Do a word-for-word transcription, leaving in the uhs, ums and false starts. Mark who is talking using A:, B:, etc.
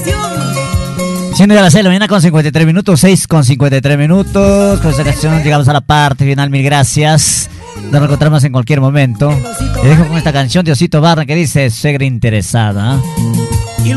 A: Siendo de las seis de la mañana con cincuenta y tres minutos, seis con cincuenta y tres minutos. Con esta canción llegamos a la parte final. Mil gracias. Nos encontramos en cualquier momento. Te dejo con esta canción de Osito Barra que dice: suegra interesada.